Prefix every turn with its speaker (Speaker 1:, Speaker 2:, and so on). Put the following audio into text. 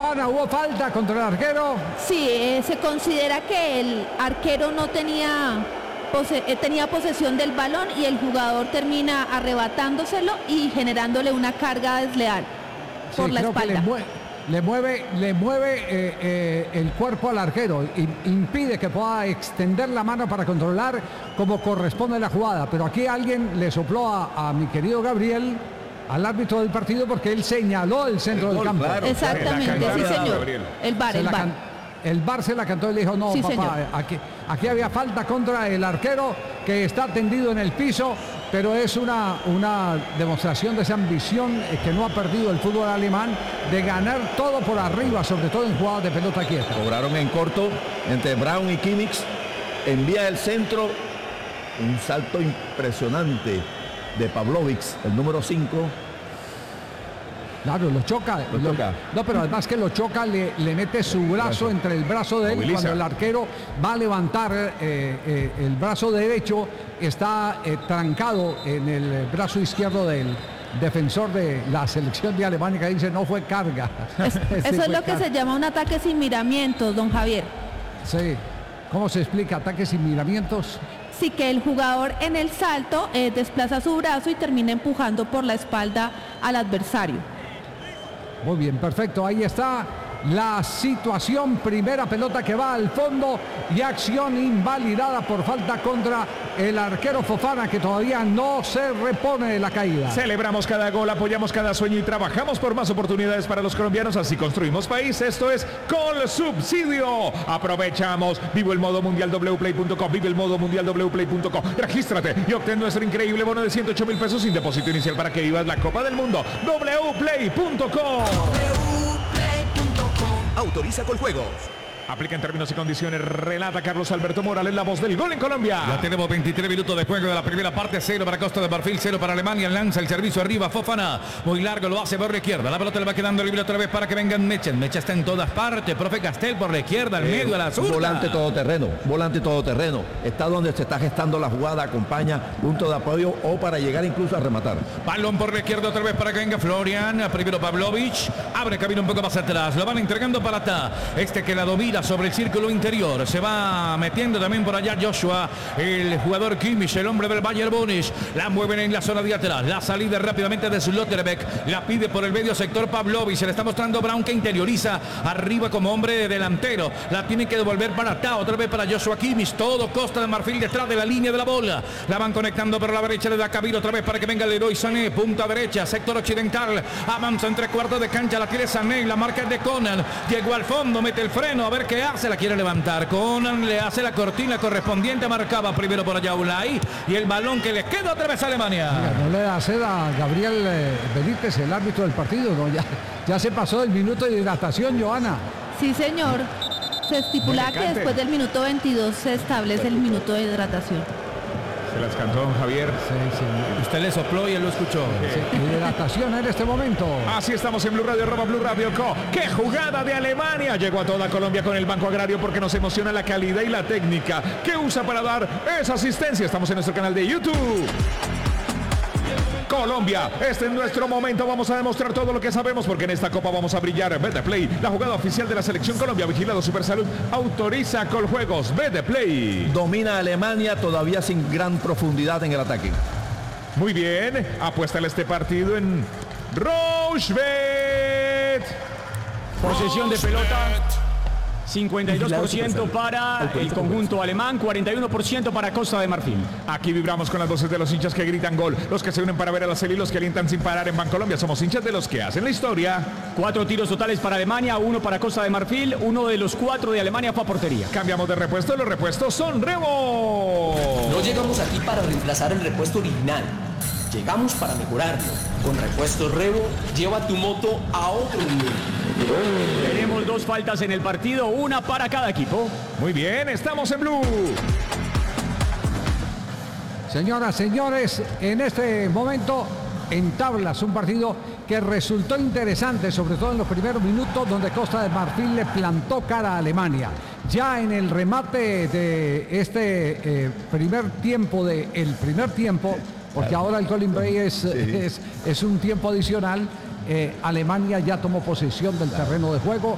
Speaker 1: Joana, ¿hubo falta contra el arquero?
Speaker 2: Sí, se considera que el arquero no tenía posesión del balón y el jugador termina arrebatándoselo y generándole una carga desleal por la espalda.
Speaker 1: Le mueve el cuerpo al arquero, impide que pueda extender la mano para controlar como corresponde la jugada. Pero aquí alguien le sopló a mi querido Gabriel, al árbitro del partido, porque él señaló el centro del campo.
Speaker 2: Claro, exactamente, sí señor.
Speaker 1: El VAR se la cantó y le dijo, no,
Speaker 2: sí,
Speaker 1: papá, aquí había falta contra el arquero que está tendido en el piso, pero es una demostración de esa ambición que no ha perdido el fútbol alemán de ganar todo por arriba, sobre todo en jugadas de pelota quieta.
Speaker 3: Cobraron en corto entre Braun y Kimmich, envía el centro, un salto impresionante de Pavlovic, el número 5.
Speaker 1: Claro, lo choca. No, pero además que lo choca, le mete su brazo entre el brazo de él. Moviliza. Cuando el arquero va a levantar el brazo derecho, está trancado en el brazo izquierdo del defensor de la selección de Alemania, que dice no fue carga.
Speaker 2: Eso es lo que se llama un ataque sin miramientos, don Javier.
Speaker 1: Sí. ¿Cómo se explica? ¿Ataques sin miramientos?
Speaker 2: Sí, que el jugador en el salto desplaza su brazo y termina empujando por la espalda al adversario.
Speaker 1: Muy bien, perfecto. Ahí está la situación. Primera pelota que va al fondo y acción invalidada por falta contra el arquero Fofana, que todavía no se repone de la caída.
Speaker 4: Celebramos cada gol, apoyamos cada sueño y trabajamos por más oportunidades para los colombianos. Así construimos país. Esto es Colsubsidio. Aprovechamos. Vive el modo mundial wplay.com. Vive el modo mundial wplay.com. Regístrate y obtén nuestro increíble bono de 108 mil pesos sin depósito inicial para que vivas la Copa del Mundo. wplay.com.
Speaker 5: Autoriza Coljuegos.
Speaker 4: Aplica en términos y condiciones. Relata Carlos Alberto Morales, la voz del gol en Colombia.
Speaker 6: Ya tenemos 23 minutos de juego de la primera parte. 0 para Costa de Marfil, 0 para Alemania. Lanza el servicio arriba Fofana. Muy largo, lo hace por la izquierda. La pelota le va quedando libre otra vez para que vengan Mecha. Mecha está en todas partes. Profe Castel por la izquierda, al medio, a la zurda.
Speaker 3: Volante todoterreno. Está donde se está gestando la jugada. Acompaña, punto de apoyo o para llegar incluso a rematar.
Speaker 6: Balón por la izquierda otra vez para que venga Florian. Primero Pavlovic. Abre camino un poco más atrás. Lo van entregando para Tah. Este que la domina sobre el círculo interior. Se va metiendo también por allá Joshua, el jugador Kimmich, el hombre del Bayern Múnich. La mueven en la zona de atrás. La salida rápidamente de Slotterbeck. La pide por el medio sector Pavlovic. Se le está mostrando Braun, que interioriza arriba como hombre delantero. La tiene que devolver para Tah. Otra vez para Joshua Kimmich. Todo Costa de Marfil detrás de la línea de la bola. La van conectando por la derecha. Le da cabida otra vez para que venga Leroy Sané. Punta derecha, sector occidental. Avanza en 3/4 de cancha. La tiene Sané. La marca es de Conan. Llegó al fondo. Mete el freno. A ver qué hace. La quiere levantar. Conan le hace la cortina correspondiente. Marcaba primero por allá Ulay. Y el balón que le queda otra vez a Alemania.
Speaker 1: Mira, no le da sed a Gabriel Benítez, el árbitro del partido, ¿no? Ya se pasó el minuto de hidratación, Joana.
Speaker 2: Sí, señor. Se estipula que después del minuto 22 se establece el minuto de hidratación.
Speaker 4: Se las cantó don Javier.
Speaker 1: Sí.
Speaker 6: Usted le sopló y él lo escuchó.
Speaker 1: Sí, hidratación en este momento.
Speaker 4: Así estamos en Blue Radio, @Blue Radio Co. ¡Qué jugada de Alemania! Llegó a toda Colombia con el Banco Agrario porque nos emociona la calidad y la técnica que usa para dar esa asistencia. Estamos en nuestro canal de YouTube. Colombia, este es nuestro momento, vamos a demostrar todo lo que sabemos porque en esta copa vamos a brillar. Betplay, la jugada oficial de la selección Colombia, vigilado Supersalud, autoriza Coljuegos. Betplay.
Speaker 3: Domina Alemania, todavía sin gran profundidad en el ataque.
Speaker 4: Muy bien, apuéstale este partido en Rochebet.
Speaker 7: Posesión de pelota. 52% para el conjunto alemán, 41% para Costa de Marfil.
Speaker 4: Aquí vibramos con las voces de los hinchas que gritan gol, los que se unen para ver a la serie y los que alientan sin parar en Bancolombia. Somos hinchas de los que hacen la historia.
Speaker 7: 4 tiros totales para Alemania, 1 para Costa de Marfil, 1 de los 4 de Alemania fue a portería.
Speaker 4: Cambiamos de repuesto, los repuestos son Rebo.
Speaker 5: No llegamos aquí para reemplazar el repuesto original. Llegamos para mejorarlo. Con Repuestos Rebo, lleva tu moto a otro nivel.
Speaker 7: Tenemos 2 faltas en el partido, una para cada equipo.
Speaker 4: Muy bien, estamos en Blue.
Speaker 1: Señoras, señores, en este momento en tablas un partido que resultó interesante, sobre todo en los primeros minutos, donde Costa de Marfil le plantó cara a Alemania. Ya en el remate de este primer tiempo, porque ahora el Colin Bay es un tiempo adicional. Alemania ya tomó posesión del terreno de juego.